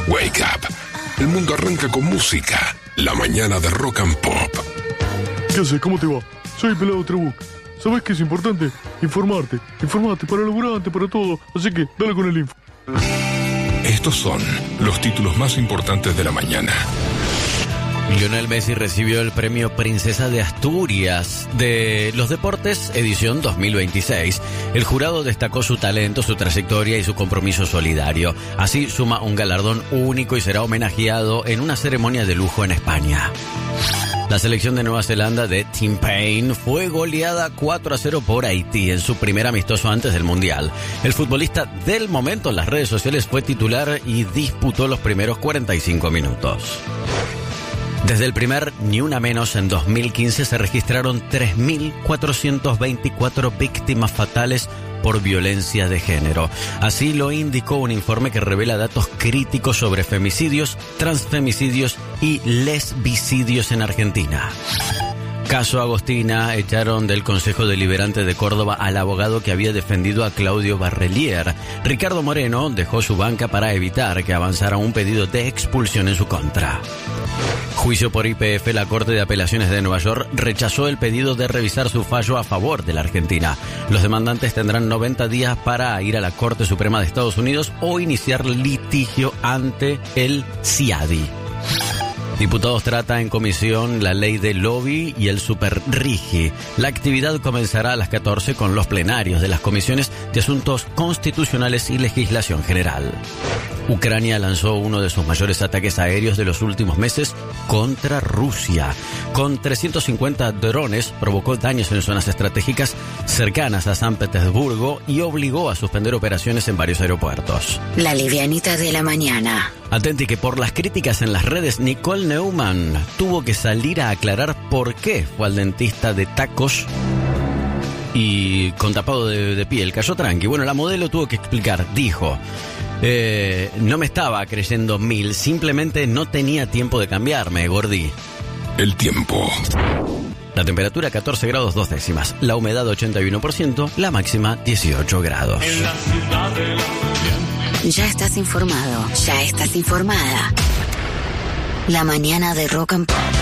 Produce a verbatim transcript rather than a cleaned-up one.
Wake up. El mundo arranca con música. La mañana de Rock and Pop. ¿Qué haces? ¿Cómo te va? Soy Pelado Trabuc. ¿Sabés que es importante? Informarte. Informarte para el laburante, para todo. Así que, dale con el info. Estos son los títulos más importantes de la mañana. Lionel Messi recibió el premio Princesa de Asturias de los Deportes, edición dos mil veintiséis. El jurado destacó su talento, su trayectoria y su compromiso solidario. Así suma un galardón único y será homenajeado en una ceremonia de lujo en España. La selección de Nueva Zelanda de Tim Payne fue goleada cuatro a cero por Haití en su primer amistoso antes del Mundial. El futbolista del momento en las redes sociales fue titular y disputó los primeros cuarenta y cinco minutos. Desde el primer Ni Una Menos en dos mil quince se registraron tres mil cuatrocientas veinticuatro víctimas fatales por violencia de género. Así lo indicó un informe que revela datos críticos sobre femicidios, transfemicidios y lesbicidios en Argentina. Caso Agostina, echaron del Consejo Deliberante de Córdoba al abogado que había defendido a Claudio Barrelier. Ricardo Moreno dejó su banca para evitar que avanzara un pedido de expulsión en su contra. Juicio por I P F, la Corte de Apelaciones de Nueva York rechazó el pedido de revisar su fallo a favor de la Argentina. Los demandantes tendrán noventa días para ir a la Corte Suprema de Estados Unidos o iniciar litigio ante el C I A D I. Diputados trata en comisión la ley de lobby y el superrigi. La actividad comenzará a las catorce con los plenarios de las comisiones de asuntos constitucionales y legislación general. Ucrania lanzó uno de sus mayores ataques aéreos de los últimos meses contra Rusia. Con trescientos cincuenta drones provocó daños en zonas estratégicas cercanas a San Petersburgo y obligó a suspender operaciones en varios aeropuertos. La livianita de la mañana. Atenti que por las críticas en las redes, Nicole Neumann tuvo que salir a aclarar por qué fue al dentista de tacos y con tapado de, de piel. Cayó tranqui. Bueno, la modelo tuvo que explicar. Dijo, eh, no me estaba creyendo mil, simplemente no tenía tiempo de cambiarme, Gordi. El tiempo. La temperatura catorce grados dos décimas, la humedad ochenta y uno por ciento, la máxima dieciocho grados. En la ciudad de la mañana. Ya estás informado, ya estás informada. La mañana de Rock and Pop.